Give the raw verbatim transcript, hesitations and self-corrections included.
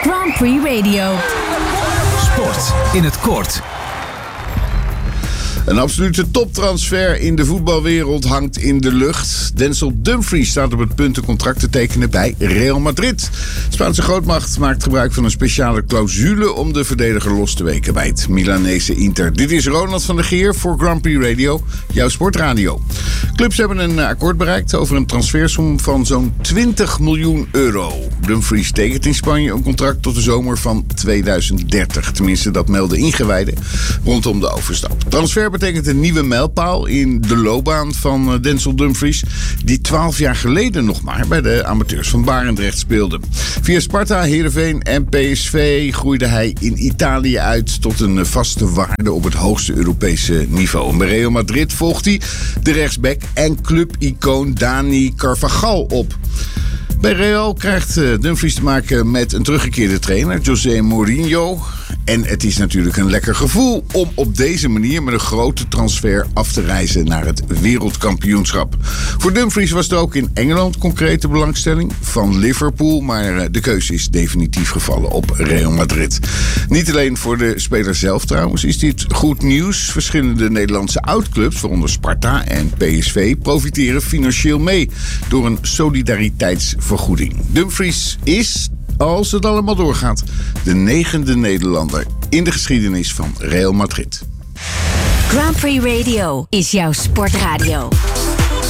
Grand Prix Radio. Sport in het kort. Een absolute toptransfer in de voetbalwereld hangt in de lucht. Denzel Dumfries staat op het punt een contract te tekenen bij Real Madrid. De Spaanse grootmacht maakt gebruik van een speciale clausule om de verdediger los te weken bij het Milanese Inter. Dit is Ronald van der Geer voor Grand Prix Radio, jouw sportradio. Clubs hebben een akkoord bereikt over een transfersom van zo'n twintig miljoen euro. Dumfries tekent in Spanje een contract tot de zomer van tweeduizend dertig. Tenminste, dat melden ingewijden rondom de overstap. Transfer betekent een nieuwe mijlpaal in de loopbaan van Denzel Dumfries, die twaalf jaar geleden nog maar bij de amateurs van Barendrecht speelde. Via Sparta, Heerenveen en P S V groeide hij in Italië uit tot een vaste waarde op het hoogste Europese niveau. En bij Real Madrid volgt hij de rechtsback en clubicoon Dani Carvajal op. Bij Real krijgt Dumfries te maken met een teruggekeerde trainer, José Mourinho. En het is natuurlijk een lekker gevoel om op deze manier met een grote transfer af te reizen naar het wereldkampioenschap. Voor Dumfries was er ook in Engeland concrete belangstelling van Liverpool, maar de keuze is definitief gevallen op Real Madrid. Niet alleen voor de speler zelf trouwens is dit goed nieuws. Verschillende Nederlandse oudclubs, waaronder Sparta en P S V, profiteren financieel mee door een solidariteitsvergoeding. Dumfries is, als het allemaal doorgaat, de negende Nederlander in de geschiedenis van Real Madrid. Grand Prix Radio is jouw sportradio.